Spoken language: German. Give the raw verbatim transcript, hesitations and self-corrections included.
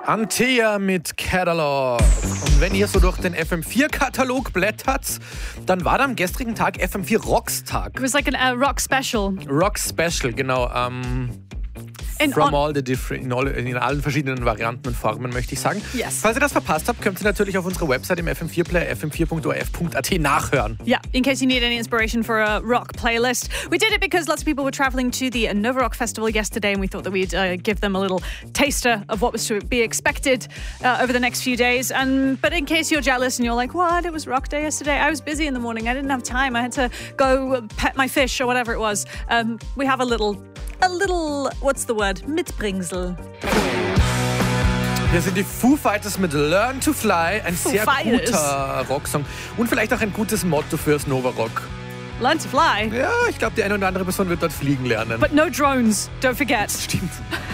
Antea mit Catalog. Und wenn ihr so durch den F M vier Katalog blättert, dann war da am gestrigen Tag F M vier Rockstag. It was like a uh, rock special. Rock Special, genau. Ähm, In from all the different, in, all, in allen verschiedenen Varianten und Formen, möchte ich sagen. Yes. Falls ihr das verpasst habt, könnt ihr natürlich auf unserer Website im F M vier Player f m vier punkt o r f punkt a t nachhören. Yeah, in case you need any inspiration for a rock playlist. We did it because lots of people were traveling to the Nova Rock Festival yesterday, and we thought that we'd uh, give them a little taster of what was to be expected uh, over the next few days. And but in case you're jealous and you're like, what? It was rock day yesterday. I was busy in the morning. I didn't have time. I had to go pet my fish or whatever it was. Um, we have a little, a little, what's the word? Mitbringsel. Hier sind die Foo Fighters mit Learn to Fly, ein Foo sehr Fighters. guter Rocksong und vielleicht auch ein gutes Motto fürs Nova Rock. Learn to fly. Ja, ich glaube, die eine oder andere Person wird dort fliegen lernen. But no drones, don't forget. Stimmt.